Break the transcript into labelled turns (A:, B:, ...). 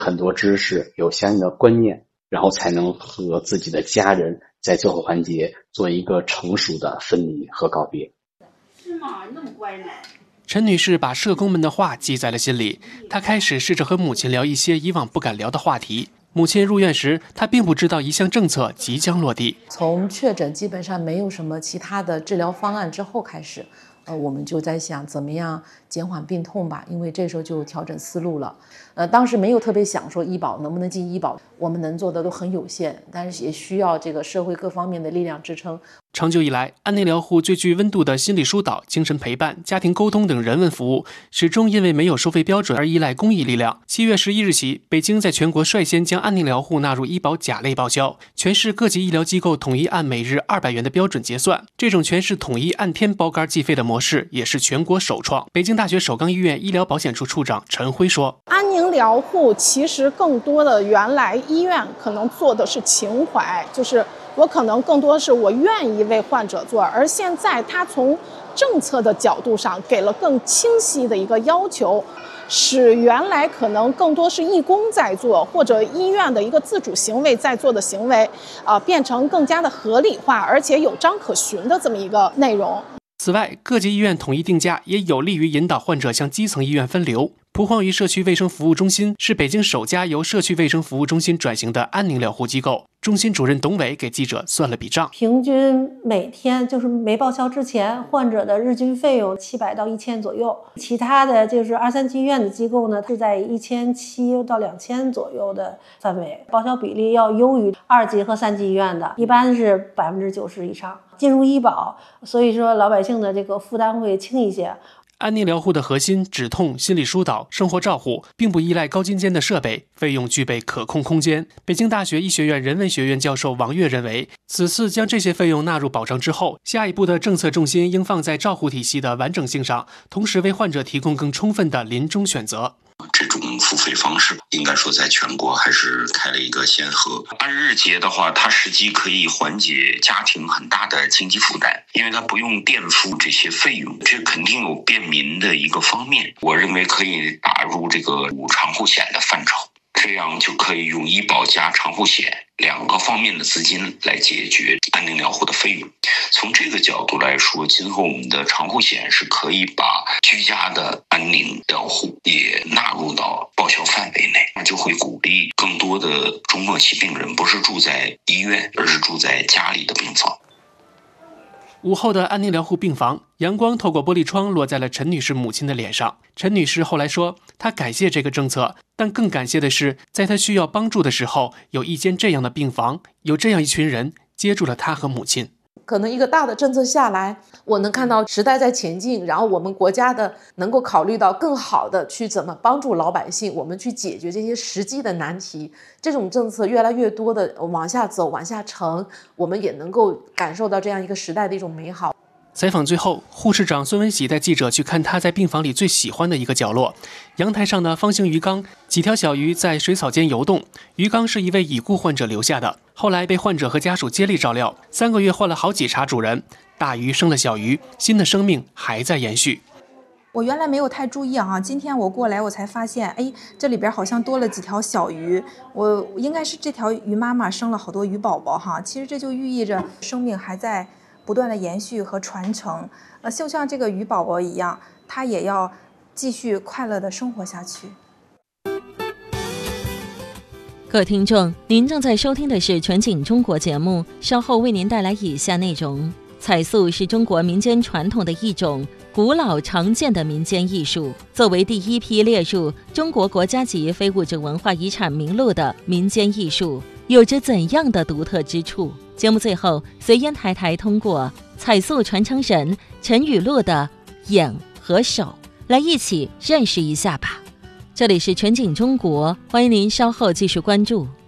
A: 很多知识，有相应的观念，然后才能和自己的家人在最后环节做一个成熟的分离和告别。
B: 是吗？那么乖呢？
C: 陈女士把社工们的话记在了心里，她开始试着和母亲聊一些以往不敢聊的话题。母亲入院时，她并不知道一项政策即将落地。
D: 从确诊基本上没有什么其他的治疗方案之后开始，我们就在想怎么样减缓病痛吧，因为这时候就调整思路了。当时没有特别想说医保能不能进医保，我们能做的都很有限，但是也需要这个社会各方面的力量支撑。
C: 长久以来，安宁疗护最具温度的心理疏导、精神陪伴、家庭沟通等人文服务，始终因为没有收费标准而依赖公益力量。7月11日起，北京在全国率先将安宁疗护纳入医保甲类报销，全市各级医疗机构统一按每日200元的标准结算。这种全市统一按天包干计费的模式也是全国首创。北京大学首钢医院医疗保险处处长陈辉说：“
E: 安宁疗护其实更多的原来医院可能做的是情怀，就是我可能更多的是我愿意为患者做，而现在他从政策的角度上给了更清晰的一个要求，使原来可能更多是义工在做或者医院的一个自主行为在做的行为，变成更加的合理化，而且有章可循的这么一个内容。”
C: 此外，各级医院统一定价也有利于引导患者向基层医院分流。蒲黄榆社区卫生服务中心是北京首家由社区卫生服务中心转型的安宁疗护机构。中心主任董伟给记者算了笔账，
F: 平均每天就是没报销之前，患者的日均费用700到1000左右。其他的就是2、3级医院的机构呢，是在1700到2000左右的范围，报销比例要优于2级和3级医院的，一般是90%以上。进入医保，所以说老百姓的这个负担会轻一些。
C: 安宁疗护的核心止痛、心理疏导、生活照护，并不依赖高精尖的设备，费用具备可控空间。北京大学医学院人文学院教授王悦认为，此次将这些费用纳入保障之后，下一步的政策重心应放在照护体系的完整性上，同时为患者提供更充分的临终选择。
G: 这种付费方式应该说在全国还是开了一个先河。按日结的话，它实际可以缓解家庭很大的经济负担，因为它不用垫付这些费用，这肯定有便民的一个方面。我认为可以打入这个长护险的范畴，这样就可以用医保加长护险2个方面的资金来解决安宁疗护的费用。从这个角度来说，今后我们的长护险是可以把居家的安宁疗护也纳入到报销范围内，那就会鼓励更多的中末期病人不是住在医院，而是住在家里的病房。
C: 午后的安宁疗护病房，阳光透过玻璃窗落在了陈女士母亲的脸上。陈女士后来说，她感谢这个政策，但更感谢的是，在她需要帮助的时候，有一间这样的病房，有这样一群人接住了她和母亲。
D: 可能一个大的政策下来，我能看到时代在前进，然后我们国家的能够考虑到更好的去怎么帮助老百姓，我们去解决这些实际的难题。这种政策越来越多的往下走往下沉，我们也能够感受到这样一个时代的一种美好。
C: 采访最后，护士长孙文喜带记者去看他在病房里最喜欢的一个角落，阳台上的方形鱼缸，几条小鱼在水草间游动。鱼缸是一位已故患者留下的，后来被患者和家属接力照料，3个月换了好几茬主人，大鱼生了小鱼，新的生命还在延续。
H: 我原来没有太注意啊，今天我过来我才发现，哎，这里边好像多了几条小鱼，我应该是这条鱼妈妈生了好多鱼宝宝哈，其实这就寓意着生命还在不断的延续和传承，就像这个鱼宝宝一样，它也要继续快乐的生活下去。
I: 各位听众，您正在收听的是全景中国节目，稍后为您带来以下内容。彩塑是中国民间传统的一种古老常见的民间艺术，作为第一批列入中国国家级非物质文化遗产名录的民间艺术，有着怎样的独特之处？节目最后，随烟台台通过彩塑传承人陈雨露的眼和手，来一起认识一下吧。这里是全景中国，欢迎您稍后继续关注。